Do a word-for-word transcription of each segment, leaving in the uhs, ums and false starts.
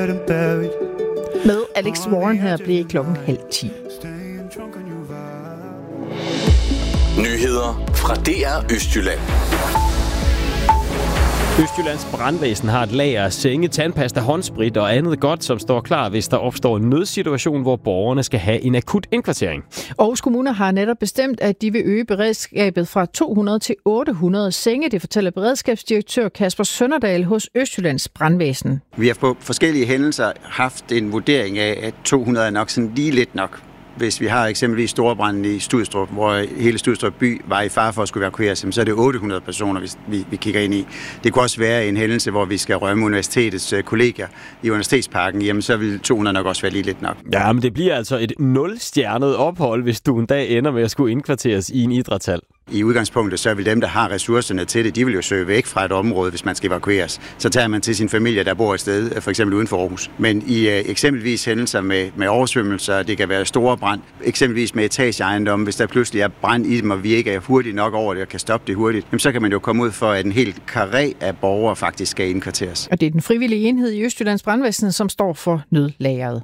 Med Alex Warren her blev klokken halv ti. Nyheder fra D R Østjylland. Østjyllands brandvæsen har et lager af senge, tandpasta, håndsprit og andet godt, som står klar, hvis der opstår en nødsituation, hvor borgerne skal have en akut indkvartering. Aarhus Kommune har netop bestemt, at de vil øge beredskabet fra to hundrede til otte hundrede senge. Det fortæller beredskabsdirektør Kasper Sønderdal hos Østjyllands brandvæsen. Vi har på forskellige hændelser haft en vurdering af, at to hundrede er nok sådan lige lidt nok. Hvis vi har eksempelvis storbranden i Studstrup, hvor hele Studstrup by var i fare for at skulle evakueres, så er det otte hundrede personer, vi, vi kigger ind i. Det kunne også være en hændelse, hvor vi skal rømme universitetets kolleger i Universitetsparken. Jamen, så vil to hundrede nok også være lige lidt nok. Ja, men det bliver altså et nul-stjernet ophold, hvis du en dag ender med at skulle indkvarteres i en idrætshal. I udgangspunktet, så vil dem, der har ressourcerne til det, de vil jo søge væk fra et område, hvis man skal evakueres. Så tager man til sin familie, der bor et sted, for eksempel uden for Aarhus. Men i øh, eksempelvis hændelser med, med oversvømmelser, det kan være store brand, eksempelvis med etageejendomme, hvis der pludselig er brand i dem, og vi ikke er hurtigt nok over det og kan stoppe det hurtigt, jamen, så kan man jo komme ud for, at en hel karré af borgere faktisk skal indkvarteres. Og det er den frivillige enhed i Østjyllands brandvæsen, som står for nødlageret.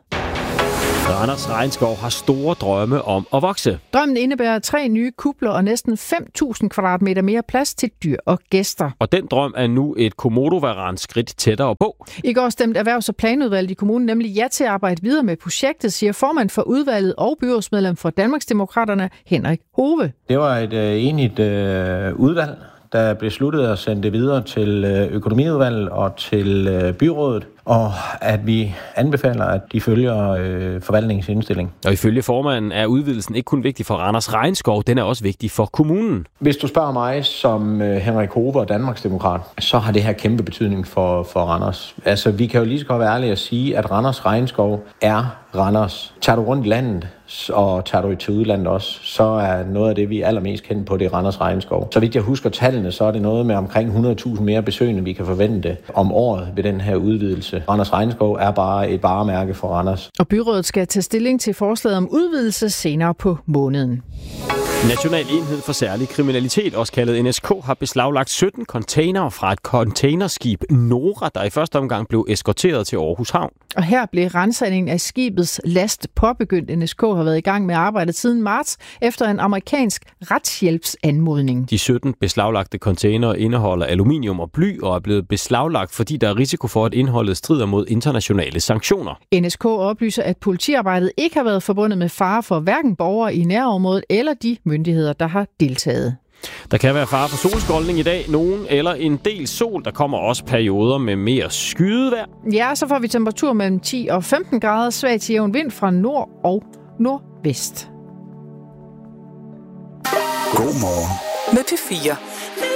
Randers Regnskov har store drømme om at vokse. Drømmen indebærer tre nye kupler og næsten fem tusind kvadratmeter mere plads til dyr og gæster. Og den drøm er nu et komodovaran skridt tættere på. I går stemte Erhvervs- og Planudvalget i kommunen nemlig ja til at arbejde videre med projektet, siger formand for udvalget og byrådsmedlem for Danmarksdemokraterne, Henrik Hove. Det var et øh, enigt øh, udvalg, der besluttede at sende det videre til økonomiudvalget og til øh, byrådet, og at vi anbefaler, at de følger øh, forvaltningens indstilling. Og ifølge formanden er udvidelsen ikke kun vigtig for Randers Regnskov, den er også vigtig for kommunen. Hvis du spørger mig som øh, Henrik Hove og Danmarksdemokrat, så har det her kæmpe betydning for, for Randers. Altså, vi kan jo lige så godt være ærlige at sige, at Randers Regnskov er Randers. Tager du rundt i landet, og tager du til udlandet også, så er noget af det, vi er allermest kendt på, det er Randers Regnskov. Så vidt jeg husker tallene, så er det noget med omkring hundrede tusind mere besøgende, vi kan forvente om året ved den her udvidelse. Randers Regnskov er bare et varemærke for Randers. Og byrådet skal tage stilling til forslaget om udvidelse senere på måneden. National Enhed for Særlig Kriminalitet, også kaldet N S K, har beslaglagt sytten containere fra et containerskib Nora, der i første omgang blev eskorteret til Aarhus Havn. Og her blev ransagningen af skibets last påbegyndt. N S K har været i gang med arbejdet siden marts efter en amerikansk retshjælpsanmodning. De sytten beslaglagte containere indeholder aluminium og bly og er blevet beslaglagt, fordi der er risiko for, at indholdet strider mod internationale sanktioner. N S K oplyser, at politiarbejdet ikke har været forbundet med fare for hverken borgere i nærområdet eller de myndigheder, der har deltaget. Der kan være fare for solskoldning i dag, nogen eller en del sol. Der kommer også perioder med mere skydevejr. Ja, så får vi temperatur mellem ti og femten grader, svag til jævn vind fra nord og nordvest. God morgen med P fire.